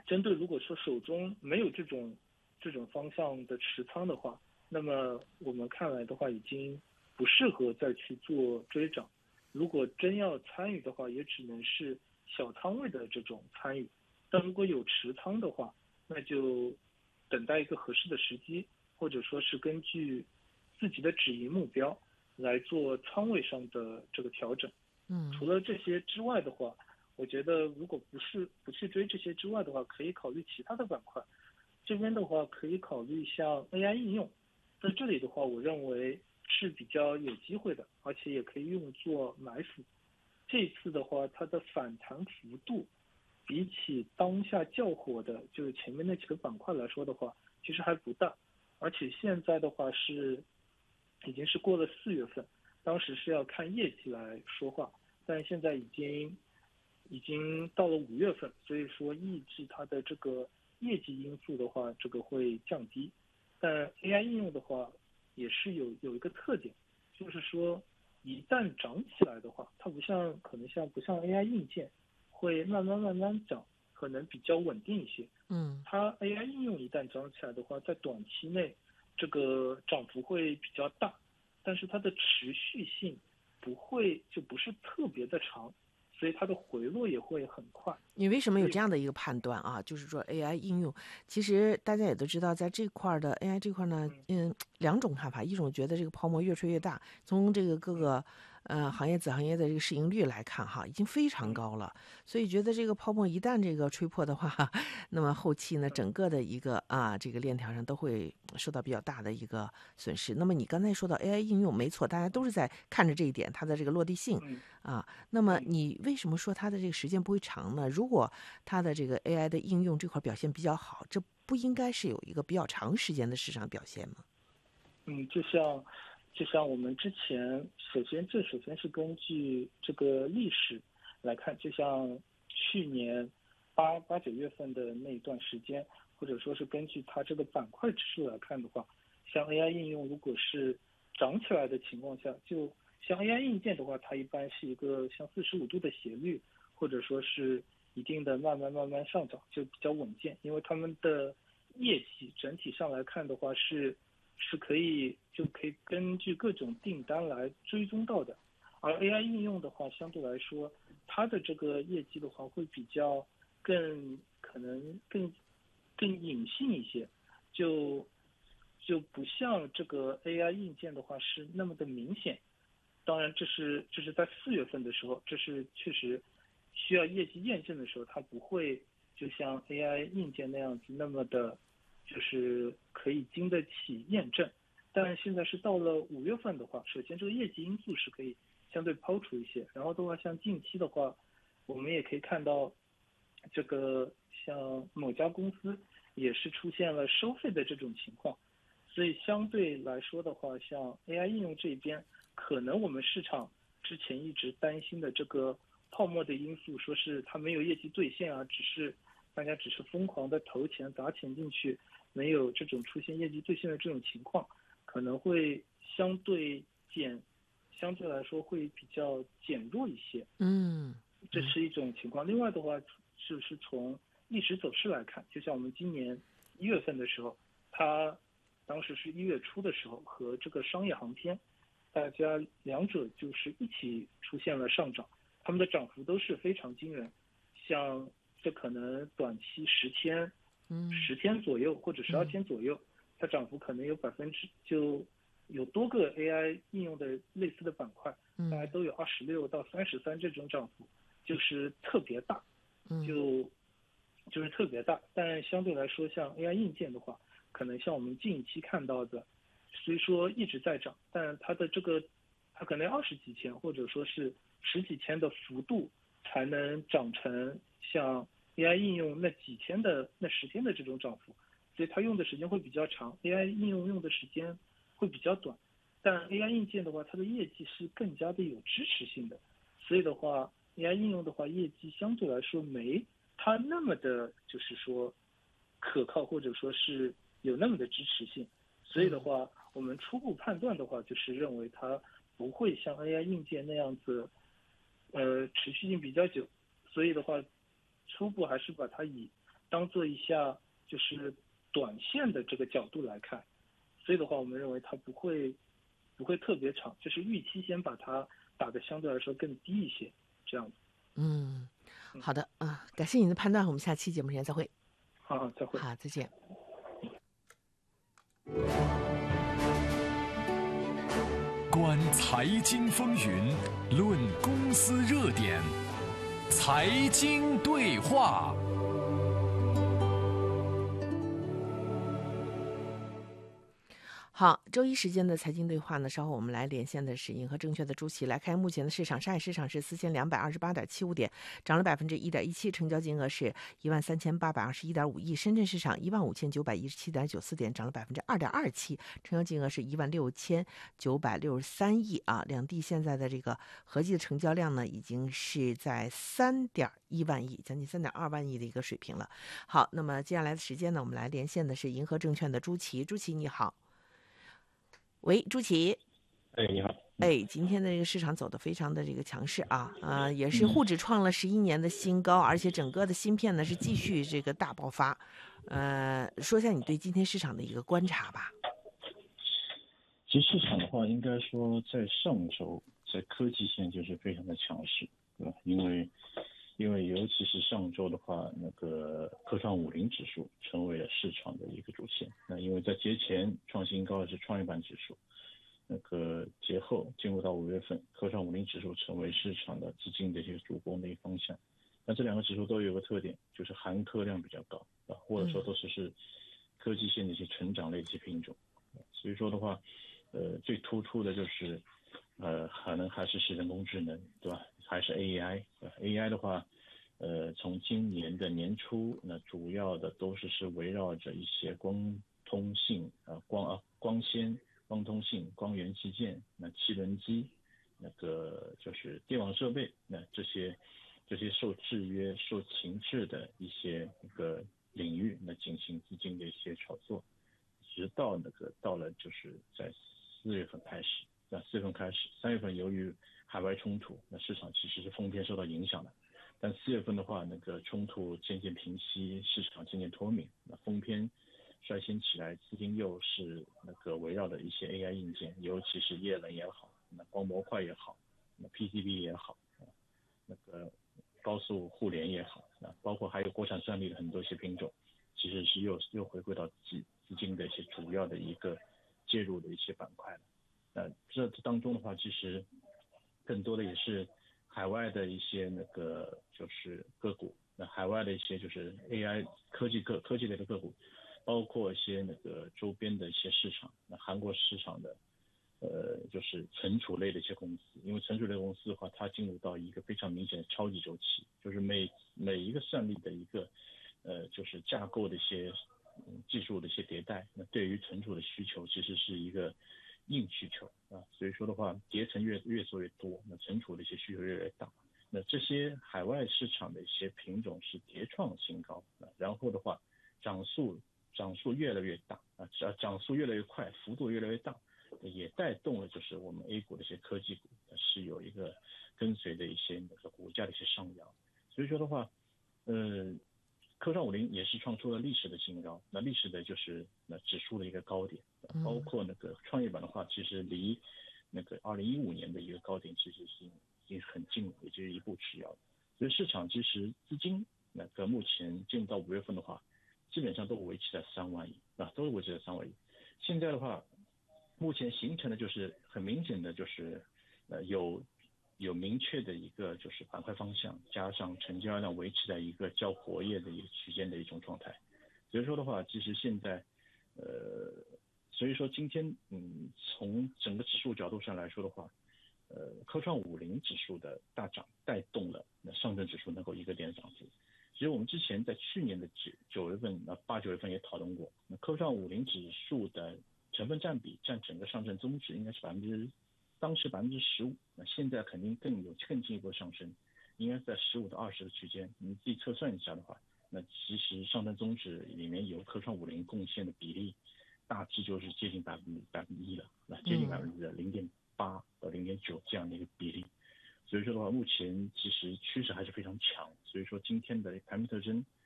针对如果说手中没有这种方向的持仓的话，那么我们看来的话已经不适合再去做追涨。如果真要参与的话，也只能是小仓位的这种参与。但如果有持仓的话，那就等待一个合适的时机，或者说是根据自己的止盈目标来做仓位上的这个调整。除了这些之外的话，我觉得如果不去追这些之外的话，可以考虑其他的板块。这边的话可以考虑像 AI 应用，在这里的话，我认为是比较有机会的，而且也可以用作埋伏。这一次的话，它的反弹幅度比起当下较火的就是前面那几个板块来说的话，其实还不大。而且现在的话已经是过了4月份，当时是要看业绩来说话，但现在已经到了5月份，所以说抑制它的这个业绩因素的话，这个会降低。但 AI 应用的话，也是有一个特点，就是说一旦涨起来的话，它不像 AI 硬件会慢慢涨，可能比较稳定一些。它 AI 应用一旦涨起来的话，在短期内这个涨幅会比较大，但是它的持续性不是特别的长，所以它的回落也会很快。 你为什么有这样的一个判断啊？就是说 AI 应用，其实大家也都知道，在这块的 AI 这块呢，两种看法，一种觉得这个泡沫越吹越大，从这个各个行业子行业的这个市盈率来看哈，已经非常高了，所以觉得这个泡沫一旦这个吹破的话，那么后期呢，整个的一个这个链条上都会受到比较大的一个损失。那么你刚才说到 AI 应用，没错，大家都是在看着这一点，它的这个落地性那么你为什么说它的这个时间不会长呢？如果它的这个 AI 的应用这块表现比较好，这不应该是有一个比较长时间的市场表现吗？ 就像我们之前，首先是根据这个历史来看，就像去年8、9月份的那一段时间，或者说是根据它这个板块指数来看的话，像 AI 应用如果是涨起来的情况下，就像 AI 硬件的话，它一般是一个像45度的斜率，或者说是一定的慢慢上涨，就比较稳健，因为他们的业绩整体上来看的话可以根据各种订单来追踪到的。而 AI 应用的话，相对来说，它的这个业绩的话会比较可能更隐性一些，就不像这个 AI 硬件的话是那么的明显。当然，这是在4月份的时候，这是确实需要业绩验证的时候，它不会就像 AI 硬件那样子那么的，就是可以经得起验证。但现在是到了5月份的话，首先这个业绩因素是可以相对抛除一些，然后的话，像近期的话，我们也可以看到，这个像某家公司也是出现了收费的这种情况，所以相对来说的话，像 AI 应用这边，可能我们市场之前一直担心的这个泡沫的因素，说是它没有业绩兑现大家只是疯狂的投钱砸钱进去，没有这种出现业绩兑现的这种情况，可能会相对来说会比较减弱一些。这是一种情况。另外的话，就是从历史走势来看，就像我们今年1月份的时候，它当时是1月初的时候，和这个商业航天，大家两者就是一起出现了上涨，他们的涨幅都是非常惊人。像这可能短期10天左右或者12天左右，它涨幅可能有多个 AI 应用的类似的板块，大概都有26到33这种涨幅，就是特别大，就是特别大。但相对来说，像 AI 硬件的话，可能像我们近期看到的，虽说一直在涨，但它可能20几千或者说是10几千的幅度才能涨成像 AI 应用那几天的那10天的这种涨幅，所以它用的时间会比较长，AI 应用用的时间会比较短。但 AI 硬件的话，它的业绩是更加的有支持性的，所以的话 AI 应用的话，业绩相对来说没它那么的，就是说可靠，或者说是有那么的支持性。所以的话，我们初步判断的话，就是认为它不会像 AI 硬件那样子，持续性比较久。所以的话， 初步还是把它当做一下就是短线的这个角度来看，所以的话，我们认为它不会特别长，就是预期先把它打得相对来说更低一些，这样子。 好的感谢您的判断，我们下期节目时间再会。 好，再会。 好，再见。 观财经风云，论公司热点，财经对话。 好，周一时间的财经对话呢，稍后我们来连线的是银河证券的朱琦。来看目前的市场，上海市场是4228.75点，涨了1.17%，成交金额是13821.5亿；深圳市场15917.94点，涨了2.27%，成交金额是16963亿啊。两地现在的这个合计的成交量呢，已经是在3.1万亿，将近3.2万亿的一个水平了。好，那么接下来的时间呢，我们来连线的是银河证券的朱琦。朱琦你好。喂，朱琦。 你好。 今天的这个市场走得非常的这个强势啊，也是沪指创了11年的新高，而且整个的芯片呢是继续这个大爆发。说一下你对今天市场的一个观察吧。 其实市场的话，应该说在上周在科技线就是非常的强势，对吧？因为尤其是上周的话，那个科创50指数成为了市场的一个主线。那因为在节前创新高的是创业板指数，那个节后进入到5月份，科创50指数成为市场的资金的一个主攻的一个方向。那这两个指数都有个特点，就是含科量比较高啊，或者说都是科技线的一些成长类的一些品种。所以说的话，最突出的就是可能还是人工智能，对吧？还是 AI。AI 的话，从今年的年初，那主要的都是围绕着一些光通信光纤、光通信、光源器件、那汽轮机，那个就是电网设备，那这些受制约、受情势的一些那个领域，那进行资金的一些炒作，直到到了就是在4月份开始。那4月份开始，3月份由于海外冲突，那市场其实是风偏受到影响的。但4月份的话，那个冲突渐渐平息，市场渐渐脱敏，那风偏率先起来，资金又是那个围绕的一些 AI 硬件，尤其是液冷也好，那光模块也好，那 PCB 也好，那个高速互联也好，包括还有国产算力的很多一些品种，其实是又回归到资金的一些主要的一个介入的一些板块了。这当中的话，其实更多的也是海外的一些那个就是个股，那海外的一些就是 AI 科技类的个股，包括一些那个周边的一些市场，那韩国市场的就是存储类的一些公司，因为存储类公司的话，它进入到一个非常明显的超级周期，就是每一个算力的一个就是架构的一些技术的一些迭代，那对于存储的需求其实是一个硬需求啊，所以说的话，叠层越做越多，那存储的一些需求越来越大。那这些海外市场的一些品种是叠创新高，然后的话，涨速越来越大啊，涨速越来越快，幅度越来越大，也带动了就是我们 A 股的一些科技股是有一个跟随的一些那个股价的一些上扬。所以说的话，科创50也是创出了历史的新高，那历史的就是那指数的一个高点，包括那个创业板的话，其实离那个2015年的一个高点其实已经很近了，也就是一步之遥。所以市场其实资金那个目前进入到5月份的话，基本上都维持在3万亿啊，都是维持在3万亿。现在的话，目前形成的就是很明显的就是有明确的一个就是板块方向，加上成交量维持在一个较活跃的一个区间的一种状态。所以说的话，其实现在所以说今天从整个指数角度上来说的话，科创50指数的大涨带动了那上证指数能够1个点涨幅。其实我们之前在去年的9月份8、9月份也讨论过，那科创50指数的成分占比占整个上证综指应该是当时15%，那现在肯定更进一步上升，应该是在15到20的区间。你自己测算一下的话，那其实上证综指里面有科创50贡献的比例，大致就是接近1%了，那接近0.8%到0.9%这样的一个比例。 所以说的话，目前其实趋势还是非常强。所以说今天的盘面特征